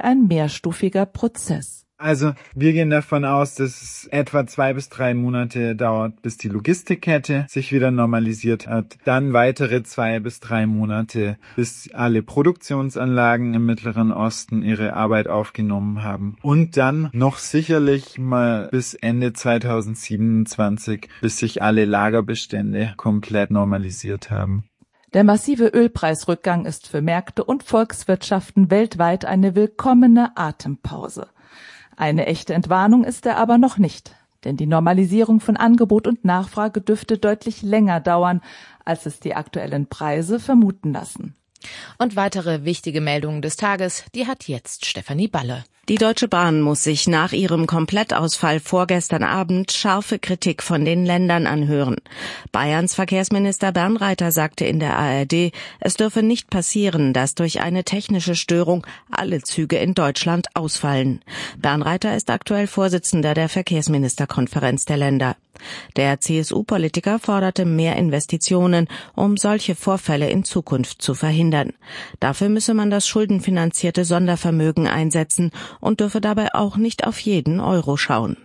ein mehrstufiger Prozess. Also wir gehen davon aus, dass es etwa 2 bis 3 Monate dauert, bis die Logistikkette sich wieder normalisiert hat. Dann weitere 2 bis 3 Monate, bis alle Produktionsanlagen im Mittleren Osten ihre Arbeit aufgenommen haben. Und dann noch sicherlich mal bis Ende 2027, bis sich alle Lagerbestände komplett normalisiert haben. Der massive Ölpreisrückgang ist für Märkte und Volkswirtschaften weltweit eine willkommene Atempause. Eine echte Entwarnung ist er aber noch nicht, denn die Normalisierung von Angebot und Nachfrage dürfte deutlich länger dauern, als es die aktuellen Preise vermuten lassen. Und weitere wichtige Meldungen des Tages, die hat jetzt Stefanie Balle. Die Deutsche Bahn muss sich nach ihrem Komplettausfall vorgestern Abend scharfe Kritik von den Ländern anhören. Bayerns Verkehrsminister Bernreiter sagte in der ARD, es dürfe nicht passieren, dass durch eine technische Störung alle Züge in Deutschland ausfallen. Bernreiter ist aktuell Vorsitzender der Verkehrsministerkonferenz der Länder. Der CSU-Politiker forderte mehr Investitionen, um solche Vorfälle in Zukunft zu verhindern. Dafür müsse man das schuldenfinanzierte Sondervermögen einsetzen und dürfe dabei auch nicht auf jeden Euro schauen.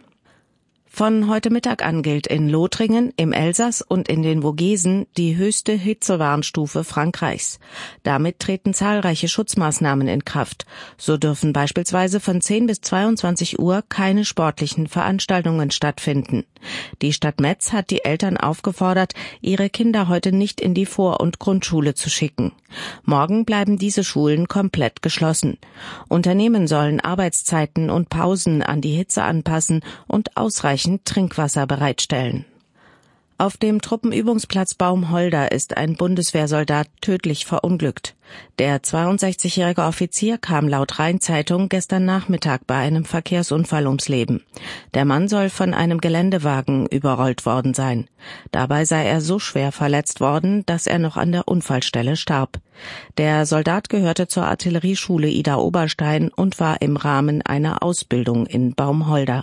Von heute Mittag an gilt in Lothringen, im Elsass und in den Vogesen die höchste Hitzewarnstufe Frankreichs. Damit treten zahlreiche Schutzmaßnahmen in Kraft. So dürfen beispielsweise von 10 bis 22 Uhr keine sportlichen Veranstaltungen stattfinden. Die Stadt Metz hat die Eltern aufgefordert, ihre Kinder heute nicht in die Vor- und Grundschule zu schicken. Morgen bleiben diese Schulen komplett geschlossen. Unternehmen sollen Arbeitszeiten und Pausen an die Hitze anpassen und ausreichend Trinkwasser bereitstellen. Auf dem Truppenübungsplatz Baumholder ist ein Bundeswehrsoldat tödlich verunglückt. Der 62-jährige Offizier kam laut Rhein-Zeitung gestern Nachmittag bei einem Verkehrsunfall ums Leben. Der Mann soll von einem Geländewagen überrollt worden sein. Dabei sei er so schwer verletzt worden, dass er noch an der Unfallstelle starb. Der Soldat gehörte zur Artillerieschule Idar-Oberstein und war im Rahmen einer Ausbildung in Baumholder.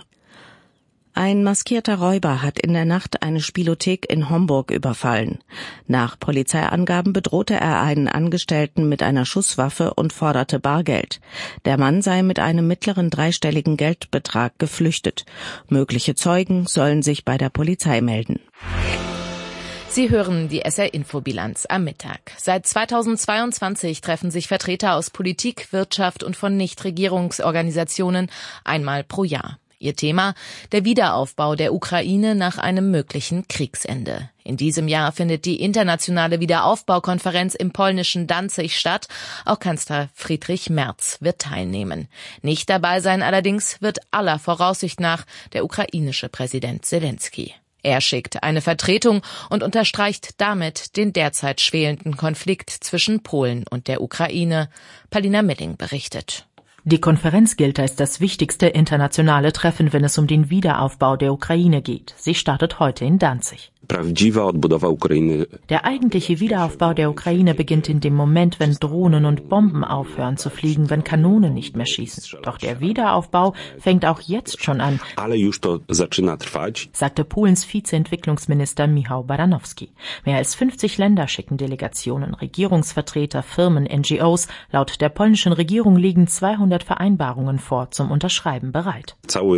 Ein maskierter Räuber hat in der Nacht eine Spielothek in Homburg überfallen. Nach Polizeiangaben bedrohte er einen Angestellten mit einer Schusswaffe und forderte Bargeld. Der Mann sei mit einem mittleren dreistelligen Geldbetrag geflüchtet. Mögliche Zeugen sollen sich bei der Polizei melden. Sie hören die SR-Info-Bilanz am Mittag. Seit 2022 treffen sich Vertreter aus Politik, Wirtschaft und von Nichtregierungsorganisationen einmal pro Jahr. Ihr Thema: der Wiederaufbau der Ukraine nach einem möglichen Kriegsende. In diesem Jahr findet die internationale Wiederaufbaukonferenz im polnischen Danzig statt. Auch Kanzler Friedrich Merz wird teilnehmen. Nicht dabei sein allerdings wird aller Voraussicht nach der ukrainische Präsident Selenskyj. Er schickt eine Vertretung und unterstreicht damit den derzeit schwelenden Konflikt zwischen Polen und der Ukraine. Paulina Milling berichtet. Die Konferenz gilt als das wichtigste internationale Treffen, wenn es um den Wiederaufbau der Ukraine geht. Sie startet heute in Danzig. Der eigentliche Wiederaufbau der Ukraine beginnt in dem Moment, wenn Drohnen und Bomben aufhören zu fliegen, wenn Kanonen nicht mehr schießen. Doch der Wiederaufbau fängt auch jetzt schon an, sagte Polens Vizeentwicklungsminister Michał Baranowski. Mehr als 50 Länder schicken Delegationen, Regierungsvertreter, Firmen, NGOs. Laut der polnischen Regierung liegen 200 Vereinbarungen vor, zum Unterschreiben bereit.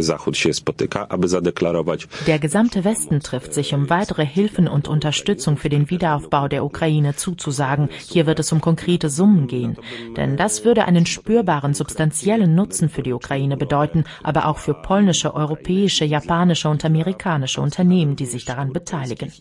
Der gesamte Westen trifft sich, um weitere Hilfen und Unterstützung für den Wiederaufbau der Ukraine zuzusagen. Hier wird es um konkrete Summen gehen. Denn das würde einen spürbaren, substanziellen Nutzen für die Ukraine bedeuten, aber auch für polnische, europäische, japanische und amerikanische Unternehmen, die sich daran beteiligen.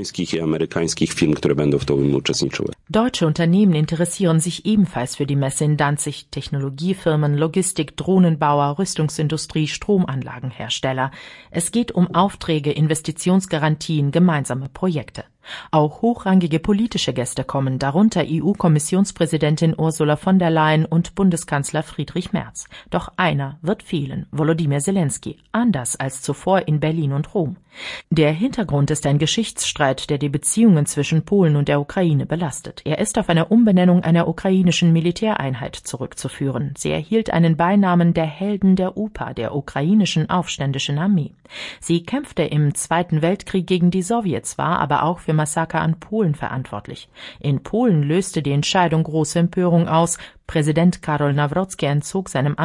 Deutsche Unternehmen interessieren sich ebenfalls für die Messe in Danzig. Technologiefirmen, Logistik, Drohnenbauer, Rüstungsindustrie, Stromanlagenhersteller. Es geht um Aufträge, Investitionsgarantien, gemeinsame Projekte. Auch hochrangige politische Gäste kommen, darunter EU-Kommissionspräsidentin Ursula von der Leyen und Bundeskanzler Friedrich Merz. Doch einer wird fehlen, Volodymyr Selenskyj, anders als zuvor in Berlin und Rom. Der Hintergrund ist ein Geschichtsstreit, der die Beziehungen zwischen Polen und der Ukraine belastet. Er ist auf eine Umbenennung einer ukrainischen Militäreinheit zurückzuführen. Sie erhielt einen Beinamen der Helden der UPA, der ukrainischen aufständischen Armee. Sie kämpfte im Zweiten Weltkrieg gegen die Sowjets, war aber auch für Massaker an Polen verantwortlich. In Polen löste die Entscheidung große Empörung aus. Präsident Karol Nawrocki entzog seinem